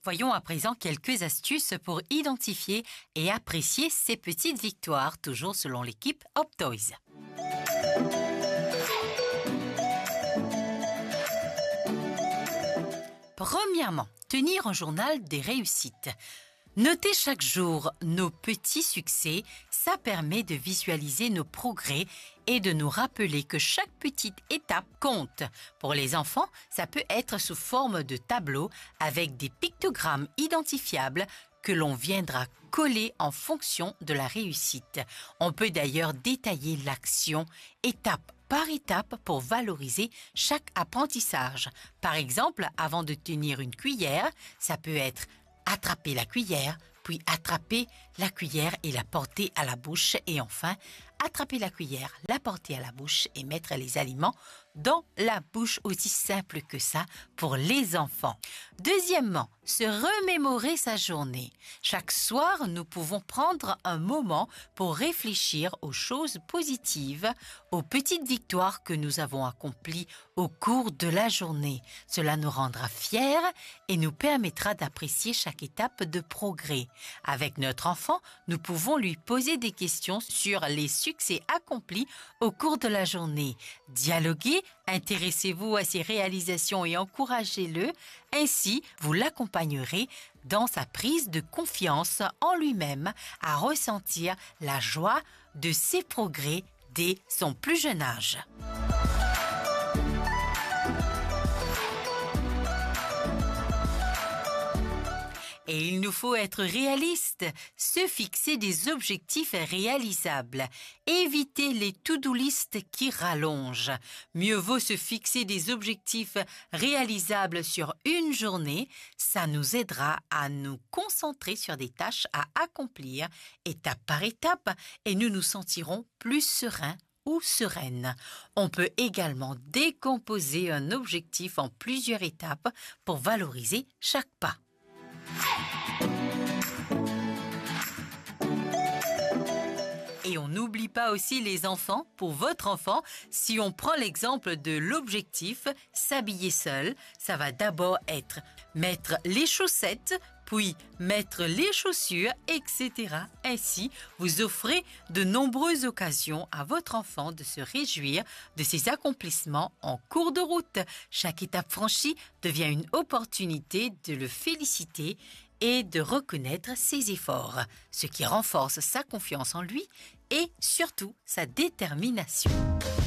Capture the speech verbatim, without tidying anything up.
Voyons à présent quelques astuces pour identifier et apprécier ces petites victoires, toujours selon l'équipe Optoys. Premièrement, tenir un journal des réussites. Noter chaque jour nos petits succès, ça permet de visualiser nos progrès et de nous rappeler que chaque petite étape compte. Pour les enfants, ça peut être sous forme de tableau avec des pictogrammes identifiables que l'on viendra coller en fonction de la réussite. On peut d'ailleurs détailler l'action étape par étape pour valoriser chaque apprentissage. Par exemple, avant de tenir une cuillère, ça peut être attraper la cuillère, puis attraper la cuillère et la porter à la bouche et enfin attraper la cuillère, la porter à la bouche et mettre les aliments dans la bouche, aussi simple que ça pour les enfants. Deuxièmement, se remémorer sa journée. Chaque soir, nous pouvons prendre un moment pour réfléchir aux choses positives, aux petites victoires que nous avons accomplies au cours de la journée. Cela nous rendra fiers et nous permettra d'apprécier chaque étape de progrès. Avec notre enfant, nous pouvons lui poser des questions sur les succès accomplis au cours de la journée. Dialoguez, intéressez-vous à ses réalisations et encouragez-le. Ainsi, vous l'accompagnerez dans sa prise de confiance en lui-même à ressentir la joie de ses progrès dès son plus jeune âge. Et il nous faut être réalistes, se fixer des objectifs réalisables, éviter les to-do list qui rallongent. Mieux vaut se fixer des objectifs réalisables sur une journée, ça nous aidera à nous concentrer sur des tâches à accomplir étape par étape et nous nous sentirons plus sereins ou sereine. On peut également décomposer un objectif en plusieurs étapes pour valoriser chaque pas. Et on n'oublie pas aussi les enfants. Pour votre enfant, si on prend l'exemple de l'objectif s'habiller seul, ça va d'abord être mettre les chaussettes, puis mettre les chaussures, et cetera. Ainsi, vous offrez de nombreuses occasions à votre enfant de se réjouir de ses accomplissements en cours de route. Chaque étape franchie devient une opportunité de le féliciter et de reconnaître ses efforts, ce qui renforce sa confiance en lui et surtout sa détermination.